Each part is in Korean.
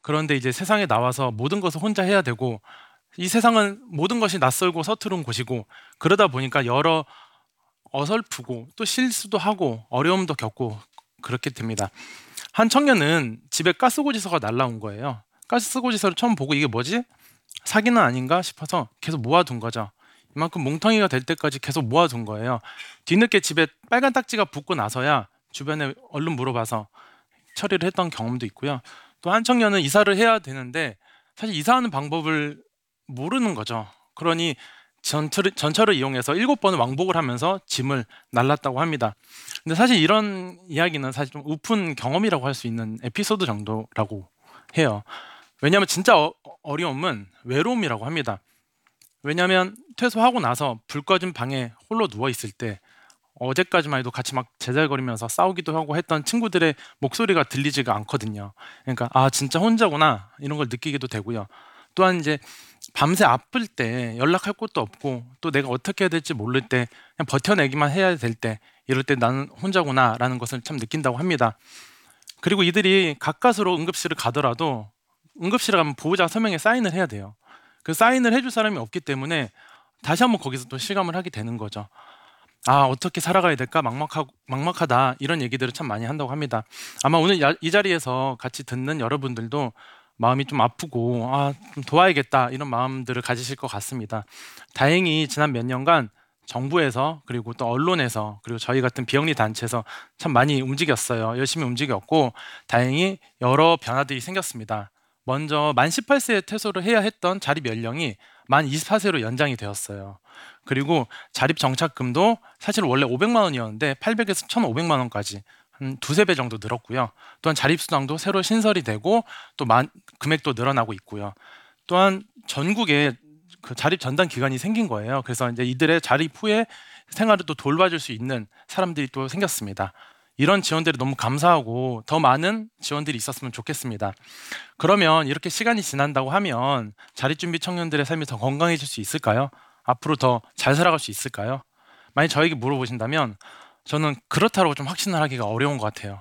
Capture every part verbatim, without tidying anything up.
그런데 이제 세상에 나와서 모든 것을 혼자 해야 되고 이 세상은 모든 것이 낯설고 서투른 곳이고 그러다 보니까 여러 어설프고 또 실수도 하고 어려움도 겪고 그렇게 됩니다. 한 청년은 집에 가스고지서가 날라온 거예요. 가스고지서를 처음 보고 이게 뭐지? 사기는 아닌가 싶어서 계속 모아둔 거죠. 이만큼 뭉텅이가 될 때까지 계속 모아둔 거예요. 뒤늦게 집에 빨간 딱지가 붙고 나서야 주변에 얼른 물어봐서 처리를 했던 경험도 있고요. 또 한 청년은 이사를 해야 되는데 사실 이사하는 방법을 모르는 거죠. 그러니 전철을, 전철을 이용해서 일곱 번을 왕복을 하면서 짐을 날랐다고 합니다. 근데 사실 이런 이야기는 사실 좀 우픈 경험이라고 할 수 있는 에피소드 정도라고 해요. 왜냐하면 진짜 어, 어려움은 외로움이라고 합니다. 왜냐하면 퇴소하고 나서 불 꺼진 방에 홀로 누워 있을 때 어제까지만 해도 같이 막 제잘거리면서 싸우기도 하고 했던 친구들의 목소리가 들리지가 않거든요. 그러니까 아 진짜 혼자구나 이런 걸 느끼기도 되고요. 또한 이제 밤새 아플 때 연락할 곳도 없고 또 내가 어떻게 해야 될지 모를 때 그냥 버텨내기만 해야 될 때 이럴 때 나는 혼자구나라는 것을 참 느낀다고 합니다. 그리고 이들이 가까스로 응급실을 가더라도 응급실에 가면 보호자 서명에 사인을 해야 돼요. 그 사인을 해줄 사람이 없기 때문에 다시 한번 거기서 또 실감을 하게 되는 거죠. 아, 어떻게 살아가야 될까? 막막하고, 막막하다. 이런 얘기들을 참 많이 한다고 합니다. 아마 오늘 야- 이 자리에서 같이 듣는 여러분들도 마음이 좀 아프고, 아, 좀 도와야겠다. 이런 마음들을 가지실 것 같습니다. 다행히 지난 몇 년간 정부에서 그리고 또 언론에서 그리고 저희 같은 비영리 단체에서 참 많이 움직였어요. 열심히 움직였고, 다행히 여러 변화들이 생겼습니다. 먼저 만 십팔 세에 퇴소를 해야 했던 자립 연령이 만 이십사 세로 연장이 되었어요. 그리고 자립 정착금도 사실 원래 오백만 원이었는데 팔백에서 천오백만 원까지 한 두세 배 정도 늘었고요. 또한 자립수당도 새로 신설이 되고 또 만, 금액도 늘어나고 있고요. 또한 전국에 그 자립 전담 기관이 생긴 거예요. 그래서 이제 이들의 자립 후에 생활을 또 돌봐줄 수 있는 사람들이 또 생겼습니다. 이런 지원들이 너무 감사하고 더 많은 지원들이 있었으면 좋겠습니다. 그러면 이렇게 시간이 지난다고 하면 자립준비 청년들의 삶이 더 건강해질 수 있을까요? 앞으로 더 잘 살아갈 수 있을까요? 만약 저에게 물어보신다면 저는 그렇다고 좀 확신을 하기가 어려운 것 같아요.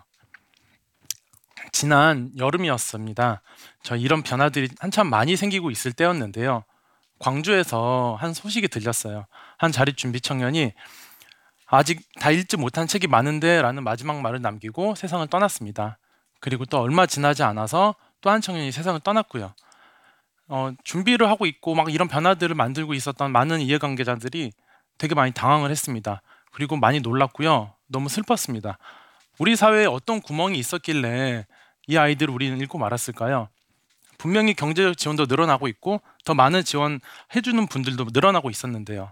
지난 여름이었습니다. 저 이런 변화들이 한참 많이 생기고 있을 때였는데요. 광주에서 한 소식이 들렸어요. 한 자립준비 청년이 아직 다 읽지 못한 책이 많은데 라는 마지막 말을 남기고 세상을 떠났습니다. 그리고 또 얼마 지나지 않아서 또 한 청년이 세상을 떠났고요. 어, 준비를 하고 있고 막 이런 변화들을 만들고 있었던 많은 이해관계자들이 되게 많이 당황을 했습니다. 그리고 많이 놀랐고요. 너무 슬펐습니다. 우리 사회에 어떤 구멍이 있었길래 이 아이들을 우리는 잃고 말았을까요? 분명히 경제적 지원도 늘어나고 있고 더 많은 지원 해주는 분들도 늘어나고 있었는데요.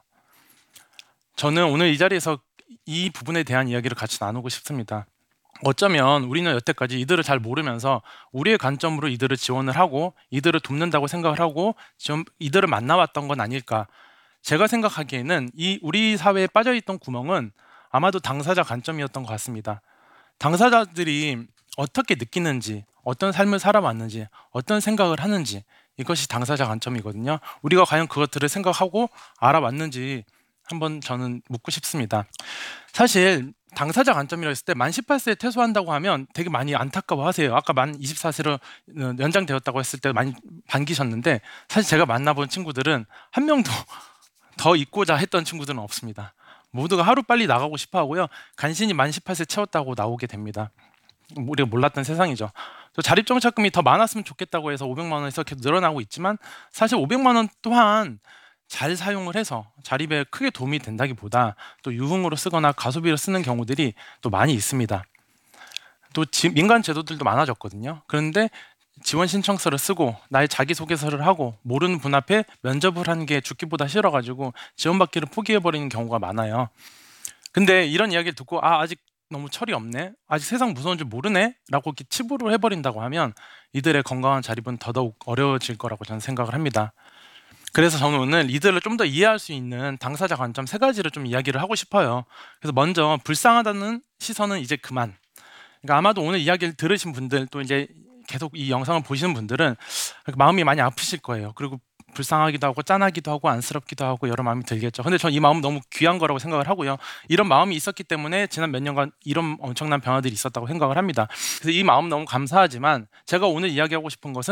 저는 오늘 이 자리에서 이 부분에 대한 이야기를 같이 나누고 싶습니다. 어쩌면 우리는 여태까지 이들을 잘 모르면서 우리의 관점으로 이들을 지원을 하고 이들을 돕는다고 생각을 하고 지원, 이들을 만나왔던 건 아닐까. 제가 생각하기에는 이 우리 사회에 빠져있던 구멍은 아마도 당사자 관점이었던 것 같습니다. 당사자들이 어떻게 느끼는지, 어떤 삶을 살아왔는지, 어떤 생각을 하는지 이것이 당사자 관점이거든요. 우리가 과연 그것들을 생각하고 알아왔는지 한번 저는 묻고 싶습니다. 사실 당사자 관점이라 했을 때 만 십팔 세에 퇴소한다고 하면 되게 많이 안타까워하세요. 아까 만 이십사 세로 연장되었다고 했을 때 많이 반기셨는데 사실 제가 만나본 친구들은 한 명도 더 있고자 했던 친구들은 없습니다. 모두가 하루빨리 나가고 싶어 하고요. 간신히 만 십팔 세 채웠다고 나오게 됩니다. 우리가 몰랐던 세상이죠. 또 자립정착금이 더 많았으면 좋겠다고 해서 오백만 원에서 계속 늘어나고 있지만 사실 오백만 원 또한 잘 사용을 해서 자립에 크게 도움이 된다기보다 또 유흥으로 쓰거나 가소비로 쓰는 경우들이 또 많이 있습니다. 또 지, 민간 제도들도 많아졌거든요. 그런데 지원 신청서를 쓰고 나의 자기소개서를 하고 모르는 분 앞에 면접을 하는 게 죽기보다 싫어가지고 지원받기를 포기해버리는 경우가 많아요. 근데 이런 이야기를 듣고 아 아직 너무 철이 없네, 아직 세상 무서운 줄 모르네 라고 이렇게 치부를 해버린다고 하면 이들의 건강한 자립은 더더욱 어려워질 거라고 저는 생각을 합니다. 그래서 저는 오늘 이들을 좀 더 이해할 수 있는 당사자 관점 세 가지를 좀 이야기를 하고 싶어요. 그래서 먼저 불쌍하다는 시선은 이제 그만. 그러니까 아마도 오늘 이야기를 들으신 분들 또 이제 계속 이 영상을 보시는 분들은 마음이 많이 아프실 거예요. 그리고 불쌍하기도 하고 짠하기도 하고 안쓰럽기도 하고 여러 마음이 들겠죠. 근데 전 이 마음은 너무 귀한 거라고 생각을 하고요. 이런 마음이 있었기 때문에 지난 몇 년간 이런 엄청난 변화들이 있었다고 생각을 합니다. 그래서 이 마음 너무 감사하지만 제가 오늘 이야기하고 싶은 것은